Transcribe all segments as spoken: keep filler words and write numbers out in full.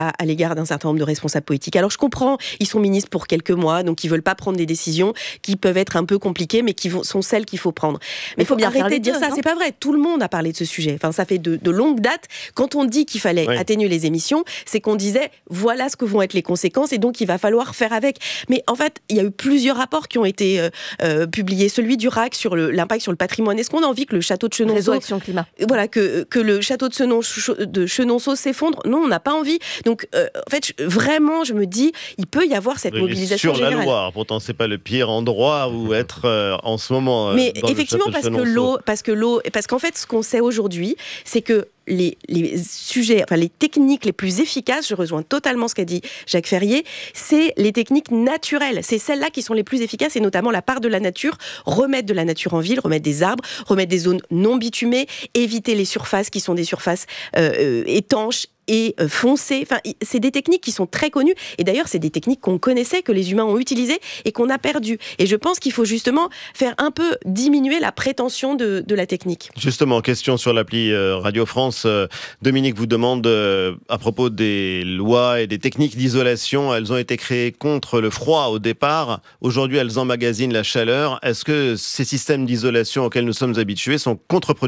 à, à l'égard d'un certain nombre de responsables politiques. Alors je comprends, ils sont ministres pour quelques mois, donc ils veulent pas prendre des décisions qui peuvent être un peu compliquées, mais qui vont, sont celles qu'il faut prendre. Mais il faut bien arrêter de dire ça, c'est pas vrai. Tout le monde a parlé de ce sujet. Enfin, ça fait de, de longue date. Quand on dit qu'il fallait oui. atténuer les émissions, c'est qu'on disait voilà ce que vont être les conséquences et donc il va falloir faire avec. Mais en fait, il y a eu plusieurs rapports qui ont été euh, euh, publiés. Celui du R A C sur le, l'impact sur le patrimoine. Est-ce qu'on a envie que le château de Chenonceau, Réseau Action Climat, voilà, que que le château de, Senon, de Chenonceau s'effondre? Non, on n'a pas envie. Donc, euh, en fait, je, vraiment, je me dis, il peut y avoir cette oui, mobilisation sur générale. Sur la loi, pourtant, c'est pas le pire endroit où être euh, en ce moment. Euh, Mais dans effectivement, le parce que l'eau, parce que l'eau, parce qu'en fait, ce qu'on sait aujourd'hui, c'est que Les, les sujets, enfin les techniques les plus efficaces, je rejoins totalement ce qu'a dit Jacques Ferrier, c'est les techniques naturelles. C'est celles-là qui sont les plus efficaces, et notamment la part de la nature, remettre de la nature en ville, remettre des arbres, remettre des zones non bitumées, éviter les surfaces qui sont des surfaces euh, euh, étanches et euh, foncées. Enfin, c'est des techniques qui sont très connues, et d'ailleurs c'est des techniques qu'on connaissait, que les humains ont utilisées et qu'on a perdues. Et je pense qu'il faut justement faire un peu diminuer la prétention de, de la technique. Justement, question sur l'appli euh, Radio France. Euh, Dominique vous demande euh, à propos des lois et des techniques d'isolation. Elles ont été créées contre le froid au départ. Aujourd'hui, elles emmagasinent la chaleur. Est-ce que ces systèmes d'isolation auxquels nous sommes habitués sont contre-productifs ?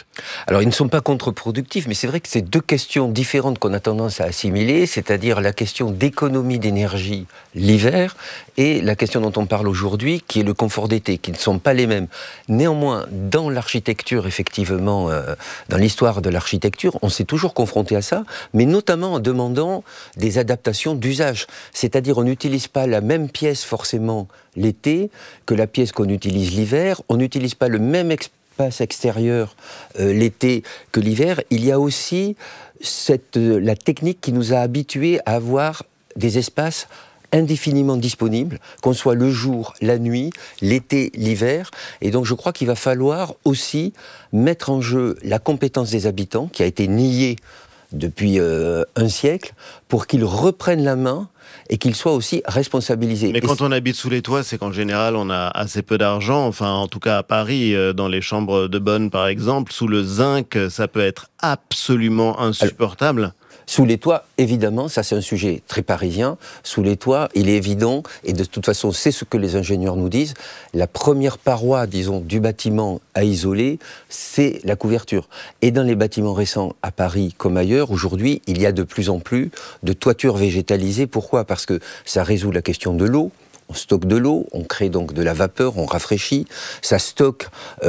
Alors, ils ne sont pas contre-productifs, mais c'est vrai que c'est deux questions différentes qu'on a tendance à assimiler, c'est-à-dire la question d'économie d'énergie l'hiver et la question dont on parle aujourd'hui, qui est le confort d'été, qui ne sont pas les mêmes. Néanmoins, dans l'architecture, effectivement, euh, dans l'histoire de l'architecture, on s'est toujours confronté à ça, mais notamment en demandant des adaptations d'usage. C'est-à-dire, on n'utilise pas la même pièce forcément l'été que la pièce qu'on utilise l'hiver, on n'utilise pas le même espace extérieur euh, l'été que l'hiver. Il y a aussi cette, euh, la technique qui nous a habitués à avoir des espaces indéfiniment disponibles, qu'on soit le jour, la nuit, l'été, l'hiver. Et donc je crois qu'il va falloir aussi mettre en jeu la compétence des habitants, qui a été niée depuis euh, un siècle, pour qu'ils reprennent la main et qu'ils soient aussi responsabilisés. Mais et quand c'est... on habite sous les toits, c'est qu'en général, on a assez peu d'argent. Enfin, en tout cas à Paris, dans les chambres de bonne, par exemple, sous le zinc, ça peut être absolument insupportable. Alors, sous les toits, évidemment, ça c'est un sujet très parisien. Sous les toits, il est évident, et de toute façon, c'est ce que les ingénieurs nous disent, la première paroi, disons, du bâtiment à isoler, c'est la couverture. Et dans les bâtiments récents, à Paris comme ailleurs, aujourd'hui, il y a de plus en plus de toitures végétalisées. Pourquoi ? Parce que ça résout la question de l'eau. On stocke de l'eau, on crée donc de la vapeur, on rafraîchit, ça stocke,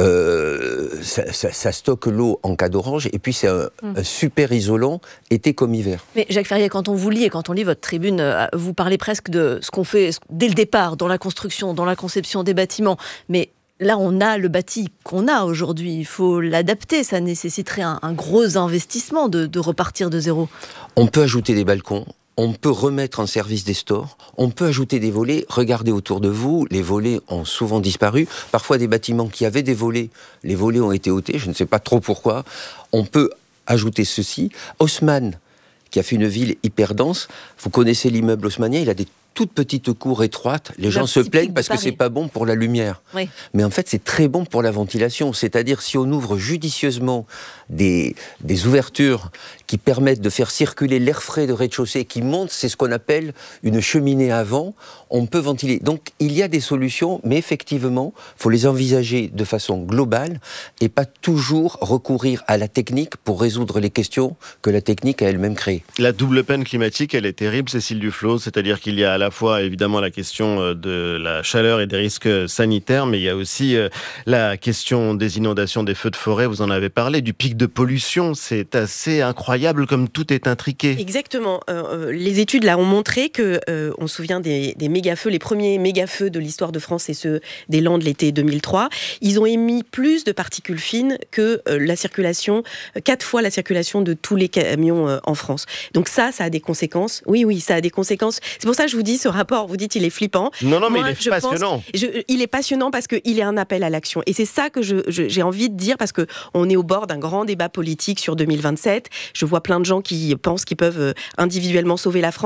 euh, ça, ça, ça stocke l'eau en cas d'orange, et puis c'est un, mmh. un super isolant, été comme hiver. Mais Jacques Ferrier, quand on vous lit et quand on lit votre tribune, vous parlez presque de ce qu'on fait dès le départ, dans la construction, dans la conception des bâtiments, mais là on a le bâti qu'on a aujourd'hui, il faut l'adapter, ça nécessiterait un, un gros investissement de, de repartir de zéro. On peut ajouter des balcons, on peut remettre en service des stores, on peut ajouter des volets. Regardez autour de vous, les volets ont souvent disparu. Parfois des bâtiments qui avaient des volets, les volets ont été ôtés, je ne sais pas trop pourquoi. On peut ajouter ceci. Haussmann, qui a fait une ville hyper dense, vous connaissez l'immeuble haussmannien, il a des toutes petites cours étroites, les gens se plaignent parce que c'est pas bon pour la lumière. Oui. Mais en fait, c'est très bon pour la ventilation. C'est-à-dire, si on ouvre judicieusement des, des ouvertures qui permettent de faire circuler l'air frais de rez-de-chaussée, qui monte, c'est ce qu'on appelle une cheminée à vent, on peut ventiler. Donc, il y a des solutions, mais effectivement, il faut les envisager de façon globale et pas toujours recourir à la technique pour résoudre les questions que la technique a elle-même créées. La double peine climatique, elle est terrible, Cécile Duflot, c'est-à-dire qu'il y a à la fois évidemment la question de la chaleur et des risques sanitaires, mais il y a aussi la question des inondations, des feux de forêt, vous en avez parlé, du pic de pollution, c'est assez incroyable comme tout est intriqué. Exactement, euh, les études là ont montré que, euh, on se souvient des, des méga-feux, les premiers méga-feux de l'histoire de France et ceux des Landes l'été deux mille trois, ils ont émis plus de particules fines que euh, la circulation, quatre fois la circulation de tous les camions euh, en France. Donc ça, ça a des conséquences, oui oui, ça a des conséquences, c'est pour ça que je vous dis, ce rapport, vous dites il est flippant. Non, non, mais Moi, il est passionnant. Pense, je, il est passionnant parce qu'il est un appel à l'action. Et c'est ça que je, je, j'ai envie de dire, parce qu'on est au bord d'un grand débat politique sur deux mille vingt-sept. Je vois plein de gens qui pensent qu'ils peuvent individuellement sauver la France.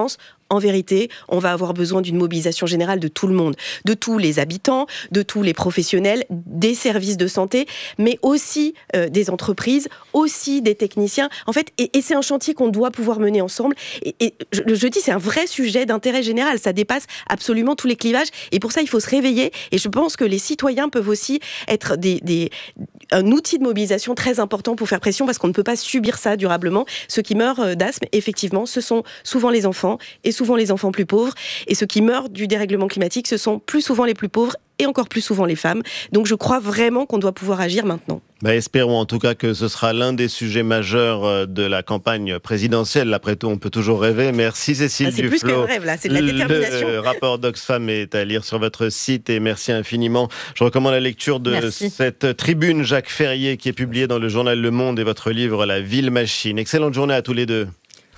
en vérité, on va avoir besoin d'une mobilisation générale de tout le monde, de tous les habitants, de tous les professionnels, des services de santé, mais aussi euh, des entreprises, aussi des techniciens. En fait, et, et c'est un chantier qu'on doit pouvoir mener ensemble. Et, et je, je dis, c'est un vrai sujet d'intérêt général. Ça dépasse absolument tous les clivages. Et pour ça, il faut se réveiller. Et je pense que les citoyens peuvent aussi être des, des, un outil de mobilisation très important pour faire pression, parce qu'on ne peut pas subir ça durablement. Ceux qui meurent d'asthme, effectivement, ce sont souvent les enfants, et souvent les enfants plus pauvres. Et ceux qui meurent du dérèglement climatique, ce sont plus souvent les plus pauvres, et encore plus souvent les femmes. Donc je crois vraiment qu'on doit pouvoir agir maintenant. Bah, espérons en tout cas que ce sera l'un des sujets majeurs de la campagne présidentielle. Après tout, on peut toujours rêver. Merci Cécile ah, c'est Duflot. C'est plus qu'un rêve, là, c'est de la détermination. Le rapport d'Oxfam est à lire sur votre site et merci infiniment. Je recommande la lecture de merci. Cette tribune Jacques Ferrier qui est publiée dans le journal Le Monde et votre livre La Ville Machine. Excellente journée à tous les deux.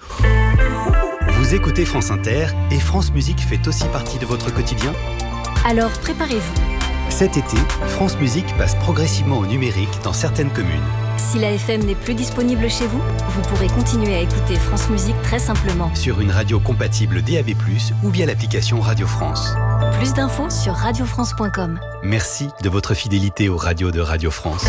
Vous écoutez France Inter et France Musique fait aussi partie de votre quotidien ? Alors préparez-vous. Cet été, France Musique passe progressivement au numérique dans certaines communes. Si la F M n'est plus disponible chez vous, vous pourrez continuer à écouter France Musique très simplement. Sur une radio compatible D A B plus, ou via l'application Radio France. Plus d'infos sur radio france point com. Merci de votre fidélité aux radios de Radio France.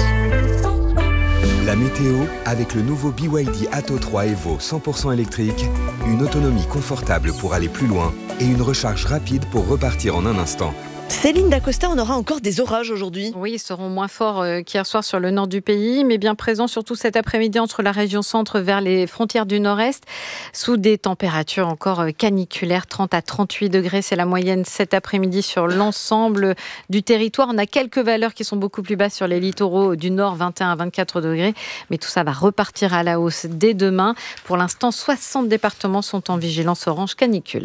La météo, avec le nouveau B Y D Atto trois Evo cent pour cent électrique, une autonomie confortable pour aller plus loin et une recharge rapide pour repartir en un instant. Céline Dacosta, on aura encore des orages aujourd'hui. Oui, ils seront moins forts qu'hier soir sur le nord du pays, mais bien présents surtout cet après-midi entre la région centre vers les frontières du nord-est, sous des températures encore caniculaires, trente à trente-huit degrés, c'est la moyenne cet après-midi sur l'ensemble du territoire. On a quelques valeurs qui sont beaucoup plus basses sur les littoraux du nord, vingt et un à vingt-quatre degrés, mais tout ça va repartir à la hausse dès demain. Pour l'instant, soixante départements sont en vigilance orange canicule.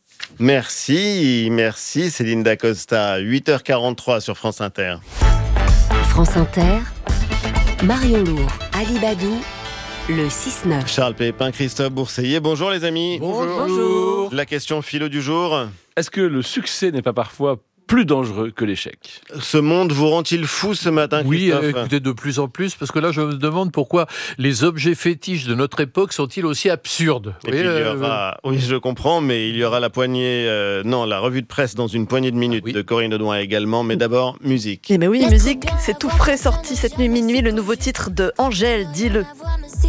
Merci, merci Céline Dacosta. huit heures quarante-trois sur France Inter. France Inter, Marion Lourd, Ali Badou, le six neuf. Charles Pépin, Christophe Bourseiller. Bonjour les amis. Bonjour. Bonjour. La question philo du jour. Est-ce que le succès n'est pas parfois plus dangereux que l'échec? Ce monde vous rend-il fou ce matin, Christophe? Oui, écoutez, de plus en plus, parce que là, je me demande pourquoi les objets fétiches de notre époque sont-ils aussi absurdes. Et puis, il y aura, euh... oui, je comprends, mais il y aura la poignée, euh, non, la revue de presse dans une poignée de minutes oui. de Corinne Audouin également, mais d'abord, musique. Eh bien oui, musique, c'est tout frais sorti cette nuit minuit, le nouveau titre de Angèle, dis-le.